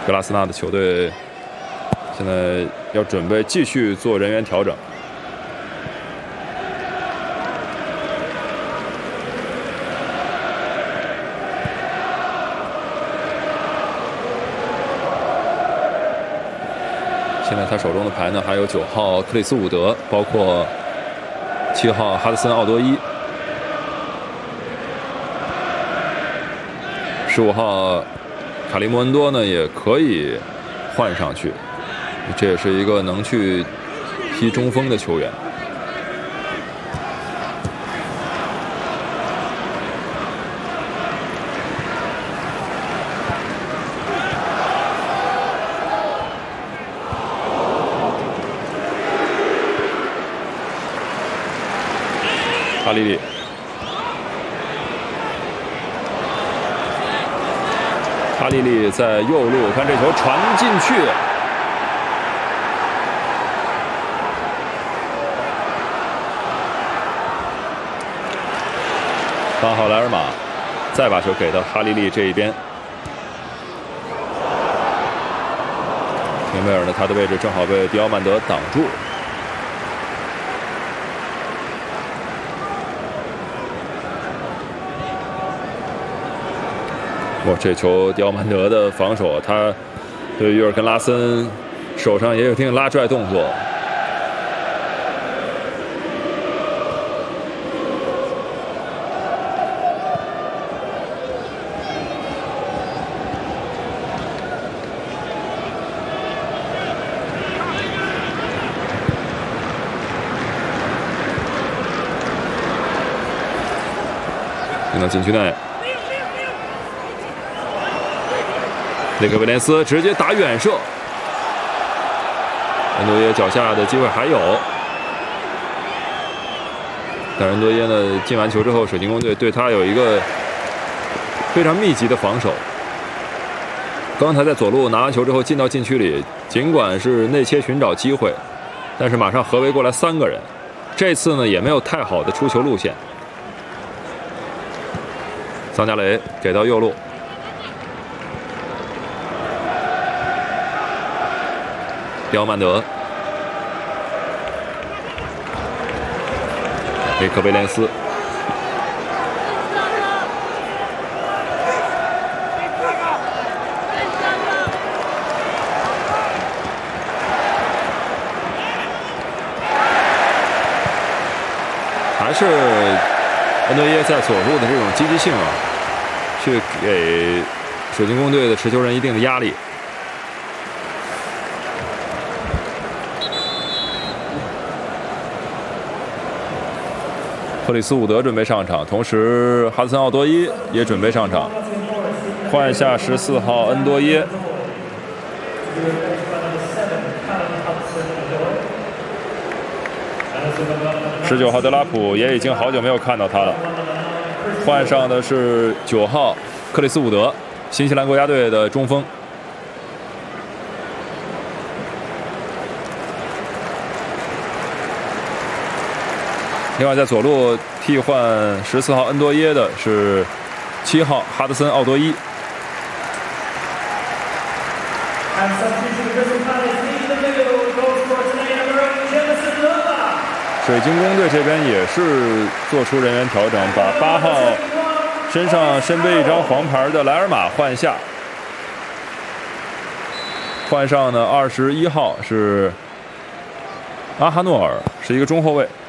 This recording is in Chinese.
格拉斯纳的球队现在要准备继续做人员调整。现在他手中的牌呢，还有9号克里斯伍德，包括7号哈德森奥多伊。 15号卡利莫恩多呢也可以换上去，这也是一个能去踢中锋的球员。哈利利。 哈利利在右路，看这球传进去，刚好莱尔马再把球给到哈利利这一边。廷贝尔呢，他的位置正好被迪奥曼德挡住。 哇，这球迪奥曼德的防守，他对约尔根拉森手上也有一定拉拽动作。进到禁区内。 内克维廉斯直接打远射，恩多耶脚下的机会还有，但恩多耶呢进完球之后，水晶宫队对他有一个非常密集的防守。刚才在左路拿完球之后进到禁区里，尽管是内切寻找机会，但是马上合围过来3个人，这次呢也没有太好的出球路线。桑加雷给到右路。 迪奥曼德，内克维廉斯，还是恩多耶在左路的这种积极性啊，去给水晶宫队的持球人一定的压力。 克里斯伍德准备上场，同时哈德森奥多伊也准备上场，换下14号恩多耶。19号德拉普也已经好久没有看到他了，换上的是9号克里斯伍德，新西兰国家队的中锋。 另外，在左路替换14号恩多耶的是7号哈德森奥多伊。水晶宫队这边也是做出人员调整，把8号身上身背一张黄牌的莱尔马换下，换上呢21号是阿哈诺尔，是一个中后卫。